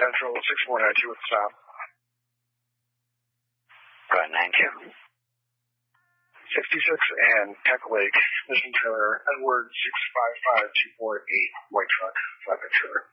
Central 6492 with stop. Go ahead, 92. 66 and Peck Lake, Mission Trailer, Edward 655248, white truck, flatbed trailer.